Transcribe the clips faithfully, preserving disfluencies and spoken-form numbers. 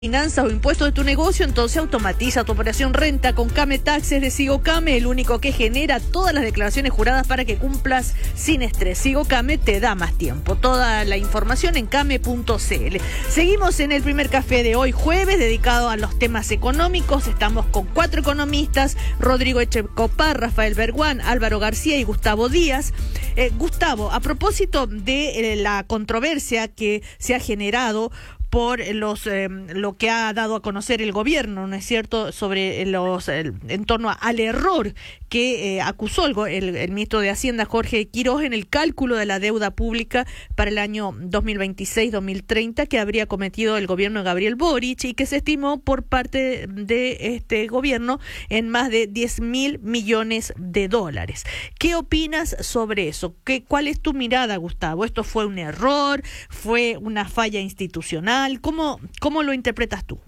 Finanzas o impuestos de tu negocio, entonces automatiza tu operación renta con Came Taxes de SigoCame, el único que genera todas las declaraciones juradas para que cumplas sin estrés. SigoCame te da más tiempo. Toda la información en came punto c l. Seguimos en el primer café de hoy, jueves, dedicado a los temas económicos. Estamos con cuatro economistas: Rodrigo Echecopar, Rafael Berguán, Álvaro García y Gustavo Díaz. Eh, Gustavo, a propósito de eh, la controversia que se ha generado por los eh, lo que ha dado a conocer el gobierno, ¿no es cierto?, sobre los el, en torno a, al error que eh, acusó el, el, el ministro de Hacienda, Jorge Quiroz, en el cálculo de la deuda pública para el año dos mil veintiséis dos mil treinta que habría cometido el gobierno de Gabriel Boric y que se estimó por parte de este gobierno en más de diez mil millones de dólares. ¿Qué opinas sobre eso? ¿Qué, ¿Cuál es tu mirada, Gustavo? ¿Esto fue un error? ¿Fue una falla institucional? ¿Cómo, cómo lo interpretas tú?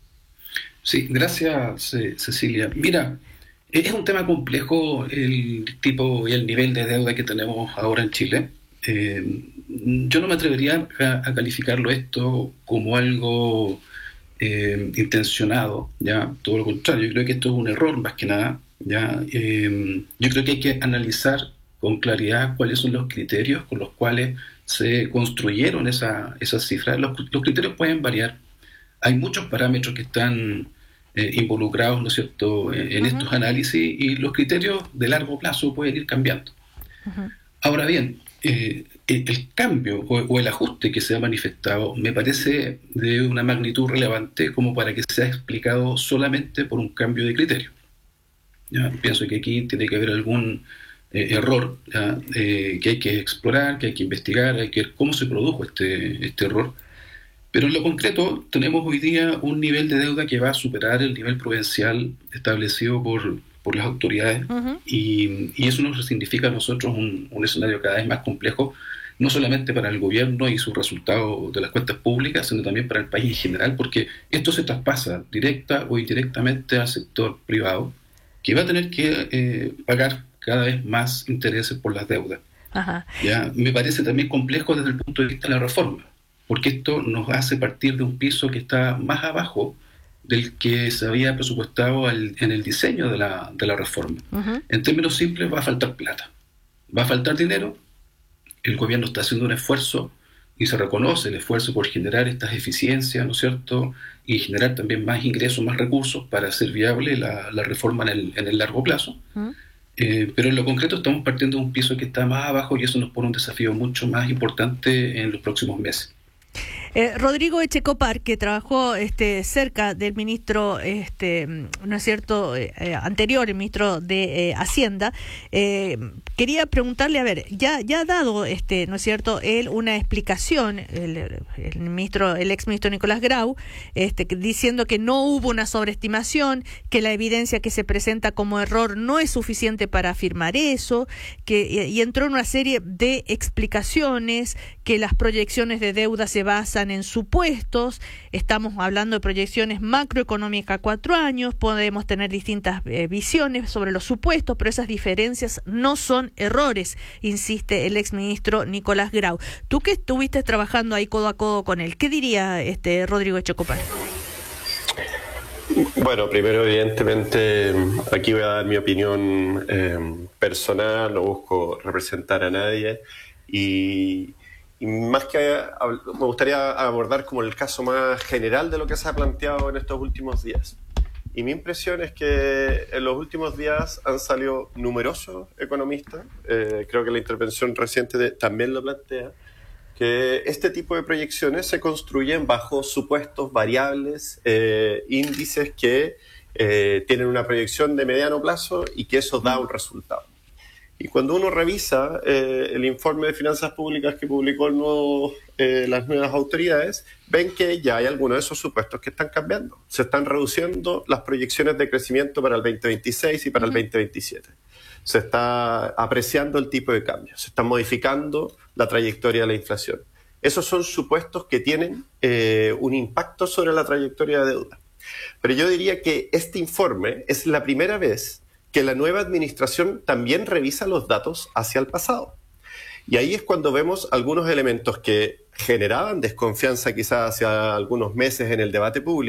Sí, gracias, Cecilia. Mira, es un tema complejo el tipo y el nivel de deuda que tenemos ahora en Chile. Eh, yo no me atrevería a, a calificarlo esto como algo eh, intencionado, ya, todo lo contrario. Yo creo que esto es un error más que nada, ya. Eh, yo creo que hay que analizar con claridad cuáles son los criterios con los cuales se construyeron esa, esas cifras. Los, los criterios pueden variar. Hay muchos parámetros que están eh, involucrados, ¿no es cierto?, en, en uh-huh. estos análisis, y los criterios de largo plazo pueden ir cambiando. Uh-huh. Ahora bien, eh, el, el cambio o, o el ajuste que se ha manifestado me parece de una magnitud relevante como para que sea explicado solamente por un cambio de criterio. Ya, pienso que aquí tiene que haber algún Eh, error eh, que hay que explorar, que hay que investigar, hay que ver cómo se produjo este, este error. Pero en lo concreto tenemos hoy día un nivel de deuda que va a superar el nivel prudencial establecido por, por las autoridades, uh-huh. y, y eso nos significa a nosotros un, un escenario cada vez más complejo, no solamente para el gobierno y sus resultados de las cuentas públicas, sino también para el país en general, porque esto se traspasa directa o indirectamente al sector privado, que va a tener que eh, pagar cada vez más intereses por las deudas. Ajá. Ya, me parece también complejo desde el punto de vista de la reforma, porque esto nos hace partir de un piso que está más abajo del que se había presupuestado al, en el diseño de la, de la reforma. Uh-huh. En términos simples, va a faltar plata, va a faltar dinero. El gobierno está haciendo un esfuerzo y se reconoce el esfuerzo por generar estas eficiencias, ¿no es cierto?, y generar también más ingresos, más recursos para hacer viable la, la reforma en el, en el largo plazo. Uh-huh. Eh, pero en lo concreto estamos partiendo de un piso que está más abajo y eso nos pone un desafío mucho más importante en los próximos meses. Eh, Rodrigo Echecopar, que trabajó este, cerca del ministro, este, ¿no es cierto?, eh, anterior, el ministro de eh, Hacienda, eh, quería preguntarle, a ver, ya, ya ha dado, este, ¿no es cierto?, él una explicación, el, el ministro, el ex ministro Nicolás Grau, este, diciendo que no hubo una sobreestimación, que la evidencia que se presenta como error no es suficiente para afirmar eso, que y entró en una serie de explicaciones, que las proyecciones de deuda se basan en supuestos. Estamos hablando de proyecciones macroeconómicas a cuatro años, podemos tener distintas eh, visiones sobre los supuestos, pero esas diferencias no son errores, insiste el exministro Nicolás Grau. Tú que estuviste trabajando ahí codo a codo con él, ¿qué diría este Rodrigo Echecopar? Bueno, primero, evidentemente, aquí voy a dar mi opinión eh, personal, no busco representar a nadie, y Y más que me gustaría abordar como el caso más general de lo que se ha planteado en estos últimos días. Y mi impresión es que en los últimos días han salido numerosos economistas, eh, creo que la intervención reciente de, también lo plantea, que este tipo de proyecciones se construyen bajo supuestos variables, eh, índices que eh, tienen una proyección de mediano plazo y que eso da un resultado. Y cuando uno revisa eh, el informe de finanzas públicas que publicó el nuevo, eh, las nuevas autoridades, ven que ya hay algunos de esos supuestos que están cambiando. Se están reduciendo las proyecciones de crecimiento para el veinte veintiséis y para el veinte veintisiete. Se está apreciando el tipo de cambio, se está modificando la trayectoria de la inflación. Esos son supuestos que tienen eh, un impacto sobre la trayectoria de deuda. Pero yo diría que este informe es la primera vez que la nueva administración también revisa los datos hacia el pasado. Y ahí es cuando vemos algunos elementos que generaban desconfianza quizás hace algunos meses en el debate público.